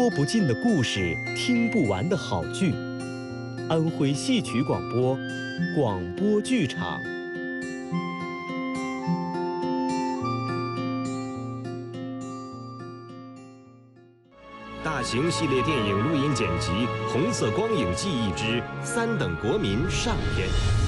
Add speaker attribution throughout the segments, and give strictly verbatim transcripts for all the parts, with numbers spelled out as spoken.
Speaker 1: 说不尽的故事，听不完的好剧。安徽戏曲广播，广播剧场。
Speaker 2: 大型系列电影录音剪辑《红色光影记忆之三等国民》上篇。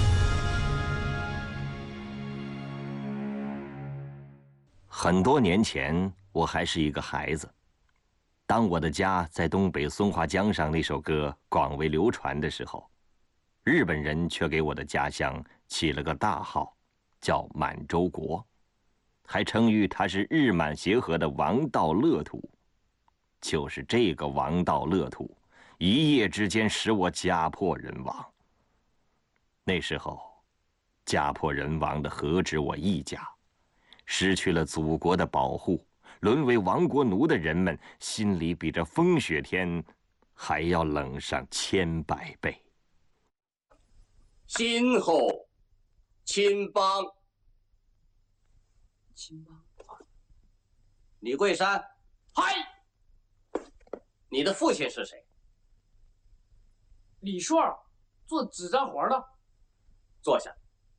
Speaker 2: 很多年前，我还是一个孩子。当我的家在东北松花江上那首歌广为流传的时候，日本人却给我的家乡起了个大号，叫满洲国，还称誉它是日满协和的王道乐土。就是这个王道乐土，一夜之间使我家破人亡。那时候，家破人亡的何止我一家，失去了祖国的保护，沦为亡国奴的人们，心里比这风雪天还要冷上千百倍。
Speaker 3: 今后，秦邦，
Speaker 4: 秦邦，
Speaker 3: 李桂山，
Speaker 4: 嗨，
Speaker 3: 你的父亲是谁？
Speaker 4: 李顺儿，做纸扎活的。
Speaker 3: 坐下。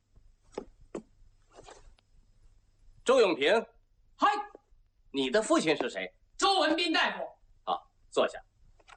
Speaker 3: 周永平，
Speaker 4: 嗨，
Speaker 3: 你的父亲是谁？
Speaker 4: 周文斌大夫。
Speaker 3: 好，坐下。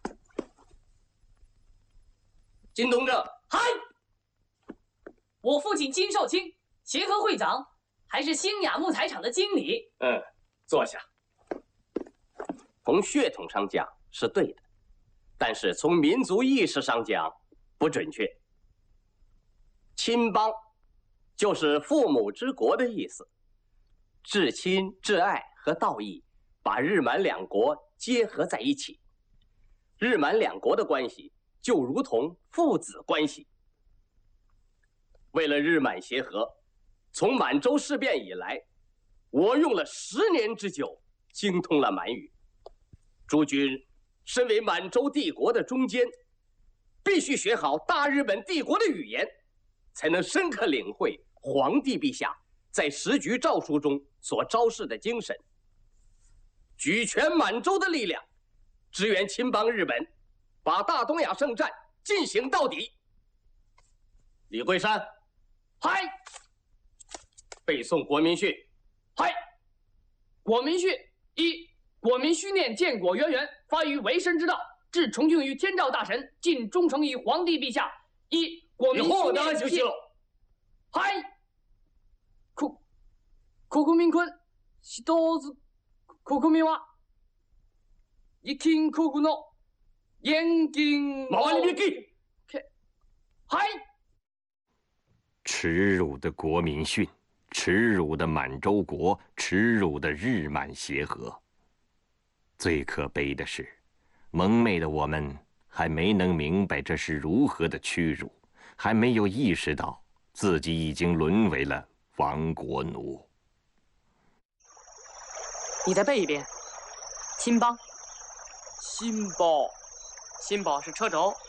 Speaker 3: 金东正，
Speaker 4: 嗨，我父亲金寿清，协和会长，还是新雅木材厂的经理。
Speaker 3: 嗯，坐下。从血统上讲是对的，但是从民族意识上讲不准确。亲邦就是父母之国的意思，至亲、至爱和道义把日满两国结合在一起，日满两国的关系就如同父子关系。为了日满协和，从满洲事变以来，我用了十年之久精通了满语。诸君身为满洲帝国的中坚，必须学好大日本帝国的语言，才能深刻领会皇帝陛下在时局诏书中所昭示的精神，举全满洲的力量，支援亲邦日本，把大东亚圣战进行到底。李桂山，
Speaker 4: 嗨，
Speaker 3: 背诵国民训。
Speaker 4: 嗨，国民训一。国民须念建国渊源，发于维神之道，至崇敬于天照大神，尽忠诚于皇帝陛下。一国民须念。
Speaker 3: 当然休息了。
Speaker 4: 嗨，国国民君、一つ国民は一金国の严禁。
Speaker 3: 周り引き。
Speaker 4: 嗨，
Speaker 2: 耻辱的国民训，耻辱的满洲国，耻辱的日满协和。最可悲的是，蒙昧的我们还没能明白这是如何的屈辱，还没有意识到自己已经沦为了亡国奴。
Speaker 5: 你再背一遍。新邦，
Speaker 4: 新包，
Speaker 5: 新包是车轴。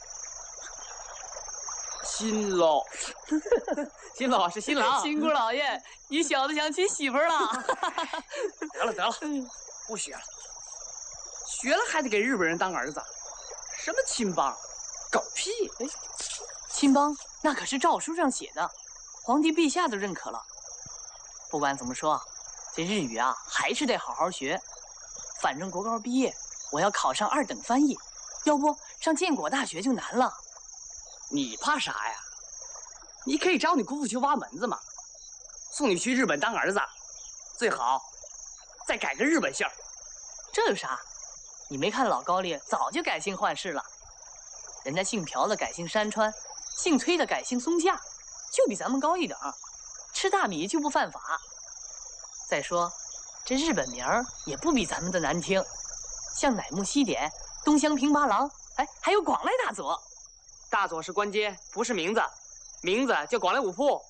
Speaker 4: 新老，
Speaker 5: 新老是新郎。
Speaker 4: 新姑老爷，你小子想娶媳妇了？
Speaker 5: 得了得了，不学了。学了还得给日本人当儿子，什么亲邦，狗屁！
Speaker 4: 哎，
Speaker 5: 亲邦那可是诏书上写的，皇帝陛下都认可了。不管怎么说，这日语啊还是得好好学。反正国高毕业，我要考上二等翻译，要不上建国大学就难了。
Speaker 6: 你怕啥呀？你可以找你姑父去挖门子嘛，送你去日本当儿子，最好再改个日本姓。
Speaker 5: 这有啥？你没看老高丽早就改姓换氏了，人家姓朴的改姓山川，姓崔的改姓松下，就比咱们高一等，吃大米就不犯法。再说，这日本名儿也不比咱们的难听，像乃木希典、东乡平八郎，哎，还有广濑大佐。
Speaker 6: 大佐是官阶，不是名字，名字叫广濑武夫。